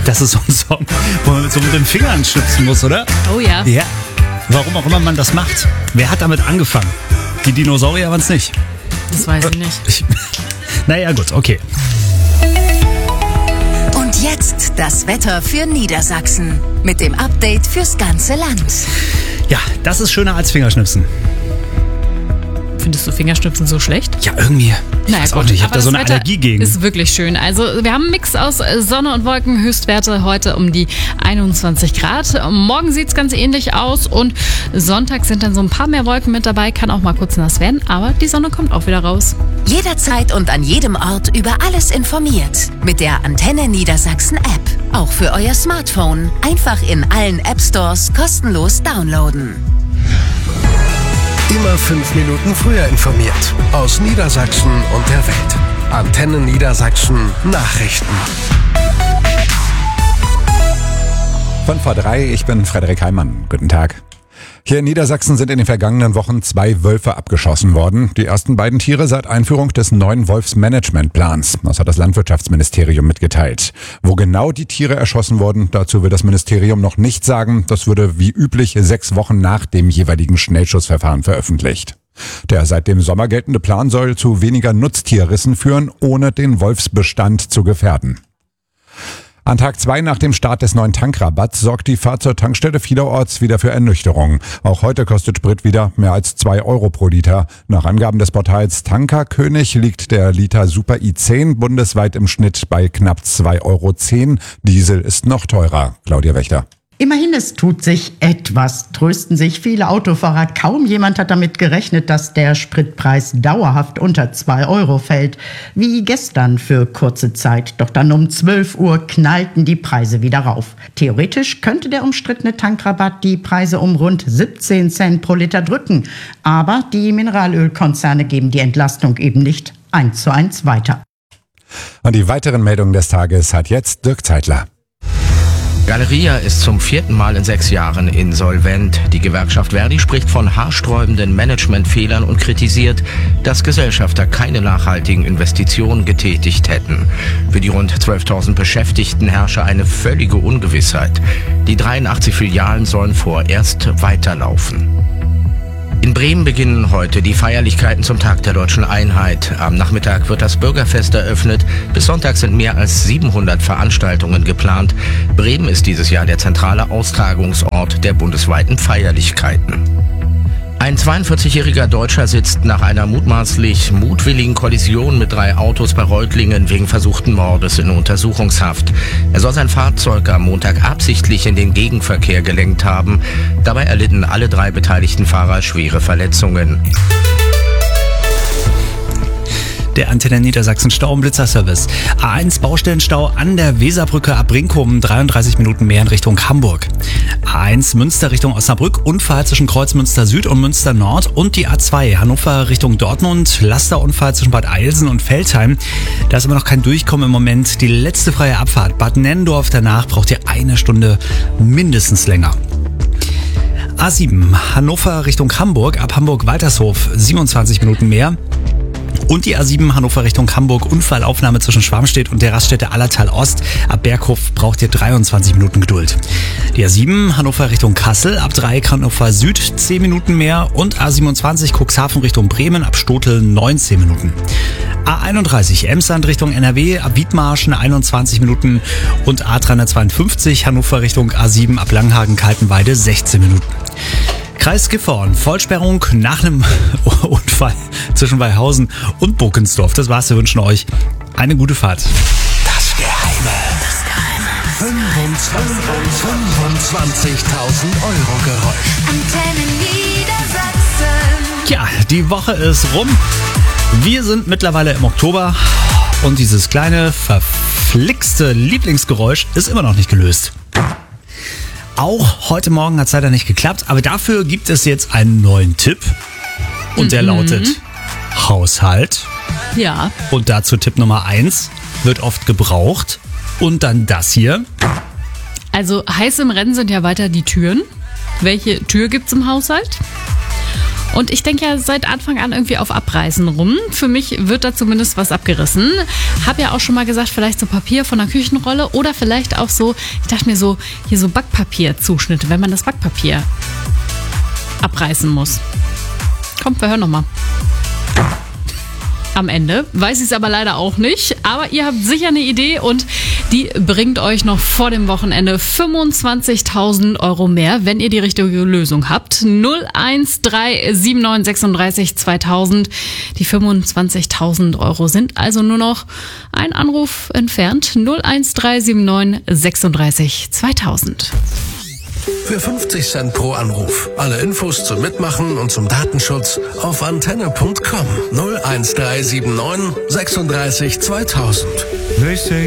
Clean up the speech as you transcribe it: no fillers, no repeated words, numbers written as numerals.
Das ist so ein Song, wo man so mit den Fingern schnipsen muss, oder? Oh ja. Ja. Warum auch immer man das macht. Wer hat damit angefangen? Die Dinosaurier waren es nicht. Das weiß ich nicht. Naja, gut, okay. Und jetzt das Wetter für Niedersachsen mit dem Update fürs ganze Land. Ja, das ist schöner als Fingerschnipsen. Findest du Fingerschnipsen so schlecht? Ja, irgendwie. Ich weiß auch nicht, ich habe da so eine Wetter Allergie gegen. Ist wirklich schön. Also wir haben einen Mix aus Sonne und Wolken, Höchstwerte heute um die 21 Grad. Morgen sieht es ganz ähnlich aus und Sonntag sind dann so ein paar mehr Wolken mit dabei, kann auch mal kurz nass werden, aber die Sonne kommt auch wieder raus. Jederzeit und an jedem Ort über alles informiert. Mit der Antenne Niedersachsen App. Auch für euer Smartphone. Einfach in allen App Stores kostenlos downloaden. Immer 5 Minuten früher informiert. Aus Niedersachsen und der Welt. Antenne Niedersachsen Nachrichten. Von vor3, ich bin Frederik Heimann. Guten Tag. Hier in Niedersachsen sind in den vergangenen Wochen 2 Wölfe abgeschossen worden. Die ersten beiden Tiere seit Einführung des neuen Wolfsmanagementplans. Das hat das Landwirtschaftsministerium mitgeteilt. Wo genau die Tiere erschossen wurden, dazu will das Ministerium noch nicht sagen. Das wurde wie üblich 6 Wochen nach dem jeweiligen Schnellschussverfahren veröffentlicht. Der seit dem Sommer geltende Plan soll zu weniger Nutztierrissen führen, ohne den Wolfsbestand zu gefährden. An Tag 2 nach dem Start des neuen Tankrabatts sorgt die Fahrt zur Tankstelle vielerorts wieder für Ernüchterung. Auch heute kostet Sprit wieder mehr als 2 Euro pro Liter. Nach Angaben des Portals Tankerkönig liegt der Liter Super i10 bundesweit im Schnitt bei knapp 2,10 Euro. Diesel ist noch teurer. Claudia Wächter. Immerhin, es tut sich etwas, trösten sich viele Autofahrer. Kaum jemand hat damit gerechnet, dass der Spritpreis dauerhaft unter 2 Euro fällt. Wie gestern für kurze Zeit. Doch dann um 12 Uhr knallten die Preise wieder rauf. Theoretisch könnte der umstrittene Tankrabatt die Preise um rund 17 Cent pro Liter drücken. Aber die Mineralölkonzerne geben die Entlastung eben nicht 1:1 weiter. Und die weiteren Meldungen des Tages hat jetzt Dirk Zeitler. Galeria ist zum 4. Mal in 6 Jahren insolvent. Die Gewerkschaft Verdi spricht von haarsträubenden Managementfehlern und kritisiert, dass Gesellschafter keine nachhaltigen Investitionen getätigt hätten. Für die rund 12.000 Beschäftigten herrsche eine völlige Ungewissheit. Die 83 Filialen sollen vorerst weiterlaufen. In Bremen beginnen heute die Feierlichkeiten zum Tag der Deutschen Einheit. Am Nachmittag wird das Bürgerfest eröffnet. Bis Sonntag sind mehr als 700 Veranstaltungen geplant. Bremen ist dieses Jahr der zentrale Austragungsort der bundesweiten Feierlichkeiten. Ein 42-jähriger Deutscher sitzt nach einer mutmaßlich mutwilligen Kollision mit 3 Autos bei Reutlingen wegen versuchten Mordes in Untersuchungshaft. Er soll sein Fahrzeug am Montag absichtlich in den Gegenverkehr gelenkt haben. Dabei erlitten alle 3 beteiligten Fahrer schwere Verletzungen. Der Antenne Niedersachsen Stau- und Blitzerservice. A1 Baustellenstau an der Weserbrücke ab Brinkum, 33 Minuten mehr in Richtung Hamburg. A1 Münster Richtung Osnabrück, Unfall zwischen Kreuzmünster Süd und Münster Nord und die A2 Hannover Richtung Dortmund, Lasterunfall zwischen Bad Eilsen und Veltheim. Da ist aber noch kein Durchkommen im Moment. Die letzte freie Abfahrt Bad Nennendorf, danach braucht ihr 1 Stunde mindestens länger. A7 Hannover Richtung Hamburg, ab Hamburg-Waltershof 27 Minuten mehr. Und die A7 Hannover Richtung Hamburg, Unfallaufnahme zwischen Schwarmstedt und der Raststätte Allertal Ost. Ab Berghof braucht ihr 23 Minuten Geduld. Die A7 Hannover Richtung Kassel, ab Dreieck Hannover Süd 10 Minuten mehr. Und A27 Cuxhaven Richtung Bremen, ab Stotel 19 Minuten. A31 Emsland Richtung NRW, ab Wiedmarschen 21 Minuten. Und A352 Hannover Richtung A7, ab Langhagen-Kaltenweide 16 Minuten. Kreis Gifhorn, Vollsperrung nach einem Unfall zwischen Weihausen und Buckensdorf. Das war's, wir wünschen euch eine gute Fahrt. Das Geheime. 25.000 Euro Geräusch. Antenne Niedersachsen. Ja, die Woche ist rum. Wir sind mittlerweile im Oktober und dieses kleine, verflixte Lieblingsgeräusch ist immer noch nicht gelöst. Auch heute Morgen hat es leider nicht geklappt, aber dafür gibt es jetzt einen neuen Tipp und der lautet Haushalt. Ja. Und dazu Tipp Nummer 1, wird oft gebraucht. Und dann das hier. Also heiß im Rennen sind ja weiter die Türen. Welche Tür gibt's im Haushalt? Und ich denke ja seit Anfang an irgendwie auf Abreißen rum. Für mich wird da zumindest was abgerissen. Hab ja auch schon mal gesagt, vielleicht so Papier von der Küchenrolle oder vielleicht auch so, ich dachte mir so, hier so Backpapierzuschnitte, wenn man das Backpapier abreißen muss. Kommt, wir hören nochmal. Am Ende weiß ich es aber leider auch nicht. Aber ihr habt sicher eine Idee und die bringt euch noch vor dem Wochenende 25.000 Euro mehr, wenn ihr die richtige Lösung habt. 01379 36 2000. Die 25.000 Euro sind also nur noch ein Anruf entfernt. 01379 36 2000. Für 50 Cent pro Anruf. Alle Infos zum Mitmachen und zum Datenschutz auf antenne.com. 01379 36 2000.